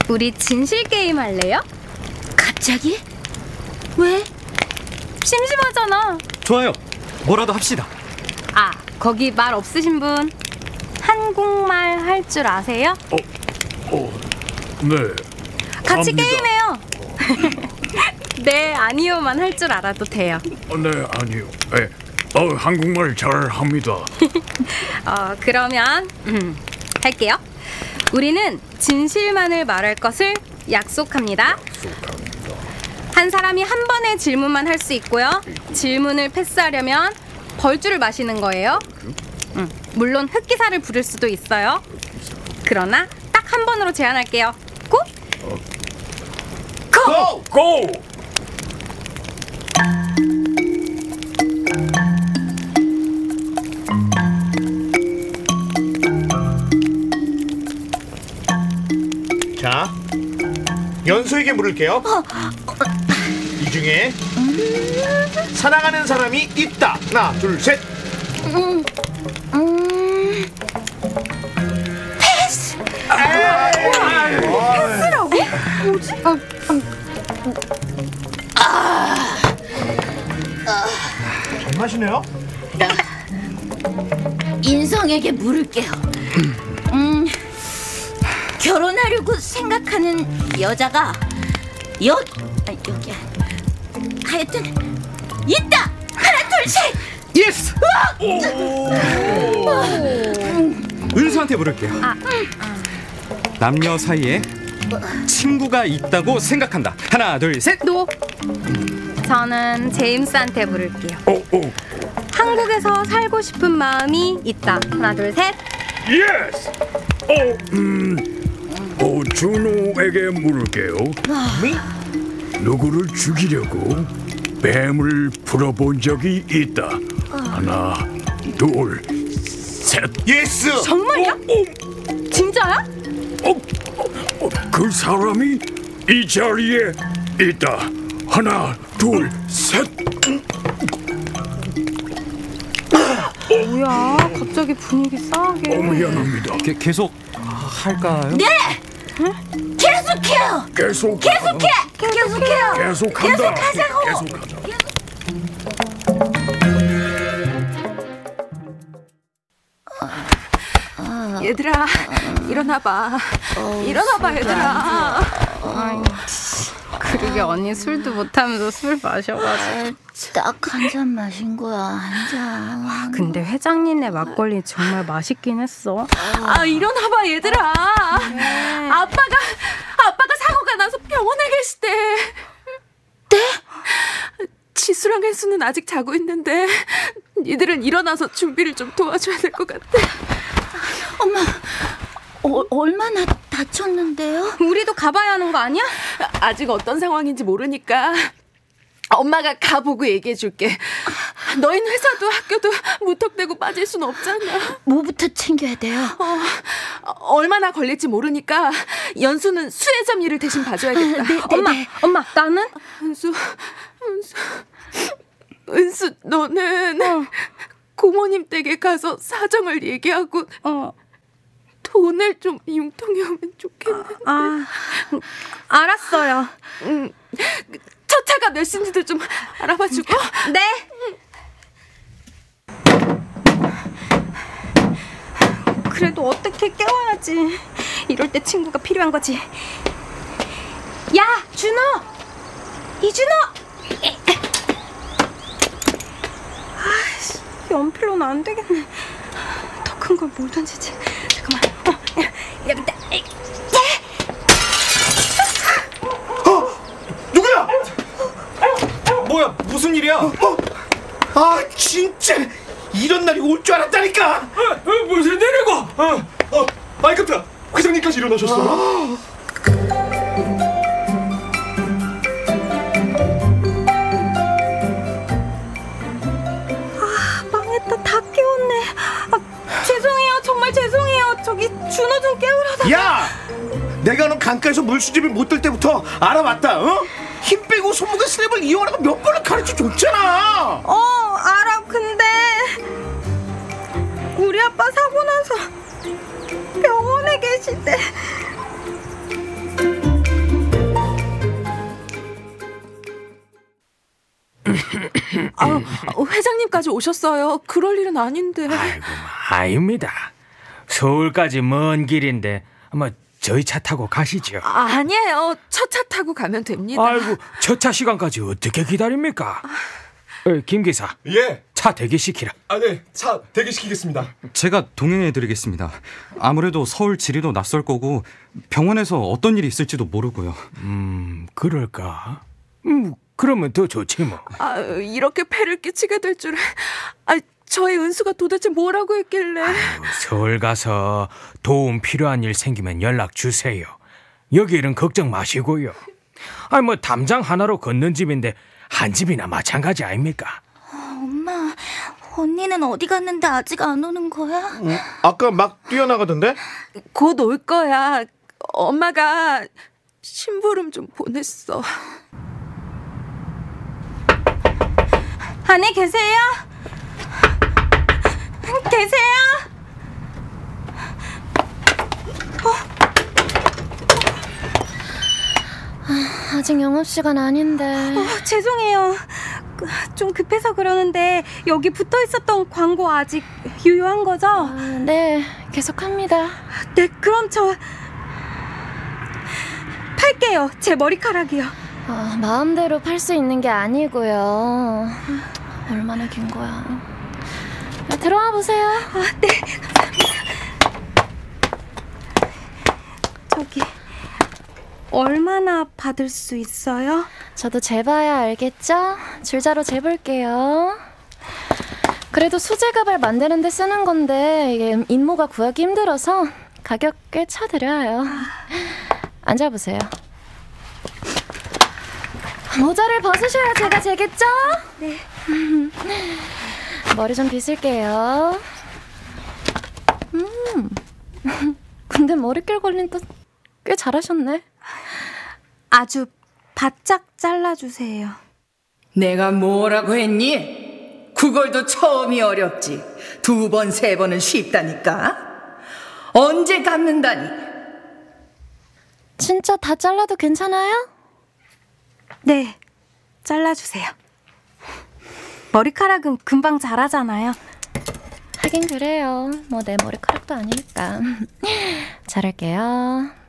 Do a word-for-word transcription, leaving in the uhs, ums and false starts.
우리 진실 게임 할래요? 갑자기? 왜? 심심하잖아. 좋아요. 뭐라도 합시다. 아, 거기 말 없으신 분 한국말 할 줄 아세요? 어, 어, 네. 같이 합니다. 게임해요. 네, 아니요만 할 줄 알아도 돼요. 어, 네, 아니요. 네. 어, 한국말 잘 합니다. 어, 그러면 음, 할게요. 우리는 진실만을 말할 것을 약속합니다. 한 사람이 한 번의 질문만 할 수 있고요. 질문을 패스하려면 벌주를 마시는 거예요. 음, 물론 흑기사를 부를 수도 있어요. 그러나 딱 한 번으로 제한할게요. 고! 고! 고! 자, 연수에게 물을게요. 이 중에 사랑하는 사람이 있다. 하나, 둘, 셋. 음, 음, 패스. 패스라고? 뭐지? 어, 아, 정말이네요. 인성에게 물을게요. 음, 결혼하려고 생각하는 여자가 여, 아, 여기 하여튼 있다. 하나, 둘, 셋. 예스! 은수한테 물을게요. 아, 남녀 사이에 친구가 있다고 생각한다. 하나, 둘, 셋. 노. 저는 제임스한테 물을게요. 어, 어, 한국에서 살고 싶은 마음이 있다. 하나, 둘, 셋. 예스! 어, 음, 어, 준호에게 물을게요. 누구를 죽이려고 뱀을 풀어본 적이 있다. 하나, 둘, 셋. 예스. 정말요? 어, 진짜야? 어, 어, 그 사람이 이 자리에 있다. 하나, 둘, 셋. 뭐야, 갑자기 분위기 싸하게. 어, 미안합니다. 게, 계속 할까요? 네. 계속해요. 계속 계속해. 계속해요. 계속한다. 계속하자고. 계속한다. 얘들아, 일어나봐. 일어나봐, 얘들아. 아이, 그러게 언니 술도 못하면서 술 마셔가지고. 딱 한 잔 마신 거야, 한 잔. 근데 회장님네 막걸리 정말 맛있긴 했어. 아, 일어나봐, 얘들아. 아빠가, 아빠가 사고가 나서 병원에 계시대. 네? 지수랑 혜수는 아직 자고 있는데 니들은 일어나서 준비를 좀 도와줘야 될 것 같아. 엄마, 어, 얼마나 다쳤는데요? 우리도 가봐야 하는 거 아니야? 아직 어떤 상황인지 모르니까 엄마가 가보고 얘기해줄게. 너희는 회사도 학교도 무턱대고 빠질 순 없잖아. 뭐부터 챙겨야 돼요? 어, 얼마나 걸릴지 모르니까 연수는 수혜점 일을 대신 봐줘야겠다. 네, 네, 엄마, 네. 엄마, 나는? 은수, 은수, 은수, 너는 어. 고모님 댁에 가서 사정을 얘기하고 어. 돈을 좀 융통해 오면 좋겠는데. 아, 알았어요. 음, 첫 차가 몇 시인지도 좀 알아봐주고. 네. 그래도 어떻게 깨워야지. 이럴 때 친구가 필요한 거지. 야, 준호! 이준호! 아이씨, 연필로는 안 되겠네. 더 큰 걸 뭘 던지지? 잠깐만. 어, 여기 있다. 어, 누구야? 뭐야, 무슨 일이야? 어, 아, 진짜 이런 날이 올 줄 알았다니까. 어, 어, 무슨 일이고? 어, 어, 아이 깜짝이야. 회장님까지 일어나셨어. 아. 망했다, 다 깨웠네. 아, 죄송해요, 정말 죄송해요. 저기 준호 좀 깨우라다. 야, 내가 너 강가에서 물수집을 못 들 때부터 알아봤다. 어? 힘 빼고 손목에 스냅을 이용하라고 몇 번을 가르쳐 줬잖아. 어, 알아. 근데 우리 아빠 사고 나서 병원에 계시대. 아니에요. 어, 회장님까지 오셨어요. 그럴 일은 아닌데. 아이고, 아닙니다. 서울까지 먼 길인데 뭐 저희 차 타고 가시죠. 아, 아니에요. 첫 차 타고 가면 됩니다. 아이고, 저 차 시간까지 어떻게 기다립니까? 어, 김 기사, 예. 차 대기시키라. 아, 네. 차 대기시키겠습니다. 제가 동행해 드리겠습니다. 아무래도 서울 지리도 낯설 거고 병원에서 어떤 일이 있을지도 모르고요. 음, 그럴까? 음, 그러면 더 좋지 뭐. 아, 이렇게 폐를 끼치게 될 줄은. 아, 저희 은수가 도대체 뭐라고 했길래. 아유, 서울 가서 도움 필요한 일 생기면 연락 주세요. 여기 일은 걱정 마시고요. 아니 뭐 담장 하나로 걷는 집인데 한 집이나 마찬가지 아닙니까? 엄마, 언니는 어디 갔는데 아직 안 오는 거야? 응? 아까 막 뛰어나가던데? 곧 올 거야. 엄마가 심부름 좀 보냈어. 안에 계세요? 계세요? 아직 영업시간 아닌데. 어, 죄송해요. 그, 좀 급해서 그러는데 여기 붙어 있었던 광고 아직 유효한 거죠? 아, 네, 계속합니다. 네, 그럼 저 팔게요. 제 머리카락이요. 아, 마음대로 팔 수 있는 게 아니고요. 얼마나 긴 거야. 아, 들어와 보세요. 아, 네, 감사합니다. 저기 얼마나 받을 수 있어요? 저도 재봐야 알겠죠? 줄자로 재볼게요. 그래도 수제 가발 만드는 데 쓰는 건데 이게 인모가 구하기 힘들어서 가격 꽤 쳐드려요. 앉아보세요. 모자를 벗으셔야 제가 재겠죠? 네. 머리 좀 빗을게요. 음. 근데 머릿결 관리는 또 꽤 잘하셨네. 아주 바짝 잘라주세요. 내가 뭐라고 했니? 그걸도 처음이 어렵지. 두 번, 세 번은 쉽다니까. 언제 갚는다니? 진짜 다 잘라도 괜찮아요? 네, 잘라주세요. 머리카락은 금방 자라잖아요. 하긴 그래요. 뭐 내 머리카락도 아니니까. 자를게요.